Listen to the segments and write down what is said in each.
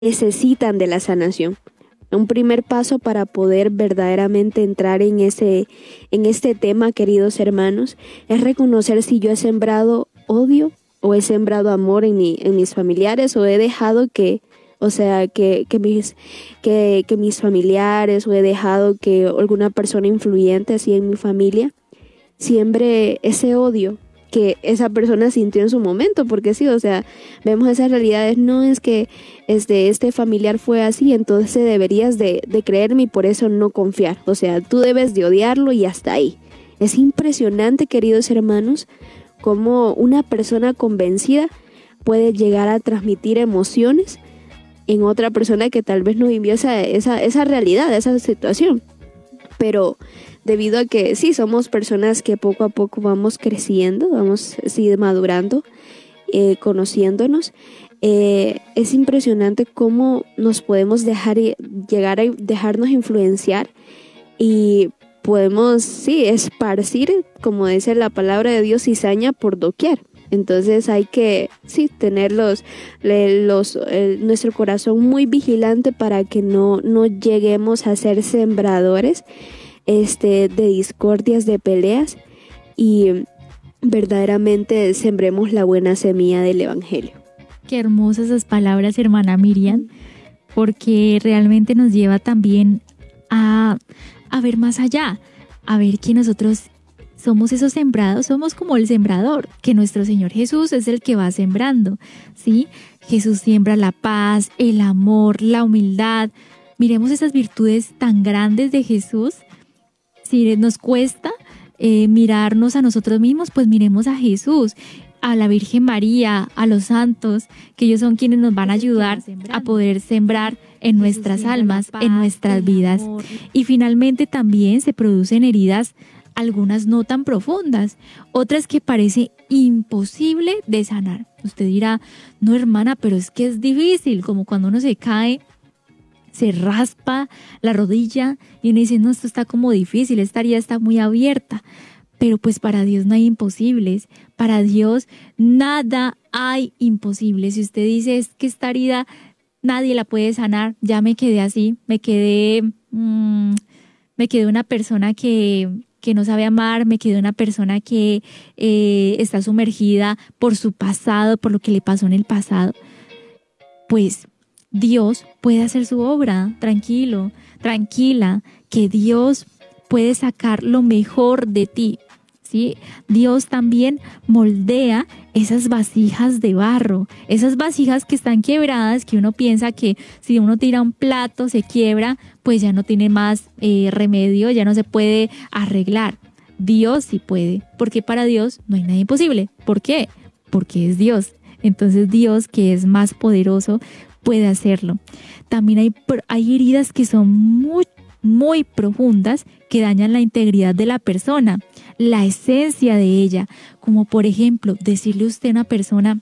necesitan de la sanación. Un primer paso para poder verdaderamente entrar en este tema, queridos hermanos, es reconocer si yo he sembrado odio o he sembrado amor en mis familiares, o he dejado que mis familiares, o he dejado que alguna persona influyente así en mi familia siembre ese odio que esa persona sintió en su momento, porque sí, vemos esas realidades. No es que este familiar fue así, entonces deberías de creerme y por eso no confiar. Tú debes de odiarlo y hasta ahí. Es impresionante, queridos hermanos, cómo una persona convencida puede llegar a transmitir emociones en otra persona que tal vez no vivió esa realidad, esa situación. Pero debido a que sí, somos personas que poco a poco vamos creciendo, vamos madurando, conociéndonos, es impresionante cómo nos podemos dejarnos influenciar y podemos, esparcir, como dice la palabra de Dios, cizaña por doquier. Entonces hay que tener nuestro corazón muy vigilante para que no lleguemos a ser sembradores de discordias, de peleas, y verdaderamente sembremos la buena semilla del evangelio. Qué hermosas esas palabras, hermana Miriam, porque realmente nos lleva también a ver más allá, a ver que nosotros somos esos sembrados, somos como el sembrador, que nuestro Señor Jesús es el que va sembrando, ¿sí? Jesús siembra la paz, el amor, la humildad. Miremos esas virtudes tan grandes de Jesús. Si nos cuesta mirarnos a nosotros mismos, pues miremos a Jesús, a la Virgen María, a los santos, que ellos son quienes nos van a ayudar a poder sembrar en nuestras almas, en nuestras vidas. Y finalmente también se producen heridas, algunas no tan profundas, otras que parece imposible de sanar. Usted dirá, no, hermana, pero es que es difícil, como cuando uno se cae, se raspa la rodilla y uno dice, no, esto está como difícil, esta herida está muy abierta. Pero pues para Dios no hay imposibles, para Dios nada hay imposible. Si usted dice, es que esta herida nadie la puede sanar, ya me quedé así, me quedé una persona que no sabe amar, me quedé una persona que está sumergida por su pasado, por lo que le pasó en el pasado. Pues Dios puede hacer su obra, tranquilo, tranquila, que Dios puede sacar lo mejor de ti, ¿sí? Dios también moldea esas vasijas de barro, esas vasijas que están quebradas, que uno piensa que si uno tira un plato se quiebra, pues ya no tiene más remedio, ya no se puede arreglar. Dios sí puede, porque para Dios no hay nada imposible. ¿Por qué? Porque es Dios. Entonces Dios, que es más poderoso, puede hacerlo. También hay heridas que son muy, muy profundas, que dañan la integridad de la persona, la esencia de ella. Como por ejemplo, decirle a usted a una persona,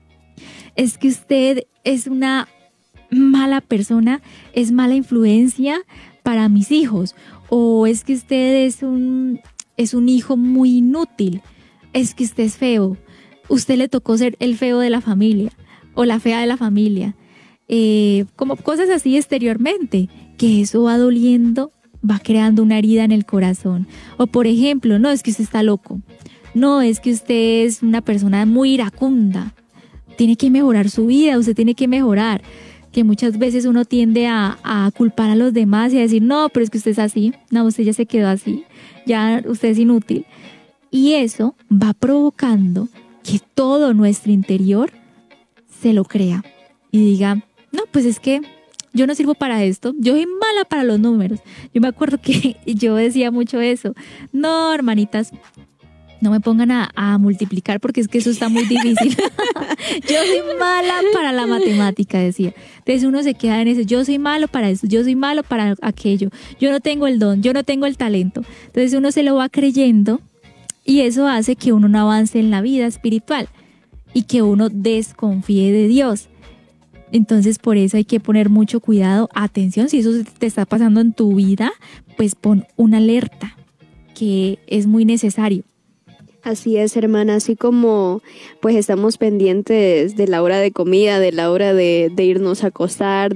es que usted es una mala persona, es mala influencia para mis hijos, o es que usted es un hijo muy inútil, es que usted es feo, usted le tocó ser el feo de la familia o la fea de la familia, como cosas así exteriormente, que eso va doliendo, va creando una herida en el corazón. O por ejemplo, no, es que usted está loco, no, es que usted es una persona muy iracunda, tiene que mejorar su vida, usted tiene que mejorar. Que muchas veces uno tiende a culpar a los demás y a decir, no, pero es que usted es así, no, usted ya se quedó así, ya usted es inútil. Y eso va provocando que todo nuestro interior se lo crea y diga, no, pues es que yo no sirvo para esto, yo soy mala para los números. Yo me acuerdo que yo decía mucho eso, no, hermanitas, no me pongan a multiplicar porque es que eso está muy difícil. Yo soy mala para la matemática, decía. Entonces uno se queda en eso, yo soy malo para eso, yo soy malo para aquello, yo no tengo el don, yo no tengo el talento. Entonces uno se lo va creyendo y eso hace que uno no avance en la vida espiritual y que uno desconfíe de Dios. Entonces por eso hay que poner mucho cuidado, atención, si eso te está pasando en tu vida, pues pon una alerta, que es muy necesario. Así es, hermana, así como pues estamos pendientes de la hora de comida, de la hora de irnos a acostar,